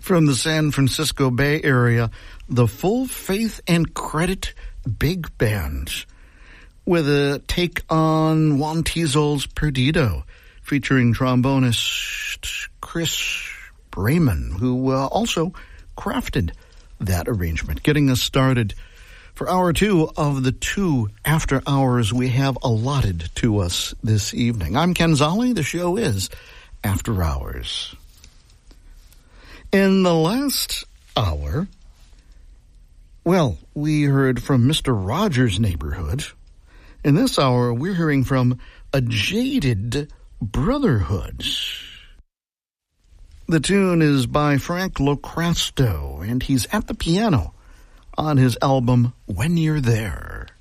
From the San Francisco Bay Area, the Full Faith and Credit Big Band, with a take on Juan Tizol's Perdido, featuring trombonist Chris Brayman, who also crafted that arrangement. Getting us started for hour two of the 2 after hours we have allotted to us this evening. I'm Ken Zolli. The show is After Hours. In the last hour, well, we heard from Mr. Rogers' Neighborhood. In this hour, we're hearing from A Jaded Brotherhood. The tune is by Frank Locrasto, and he's at the piano on his album When You're There.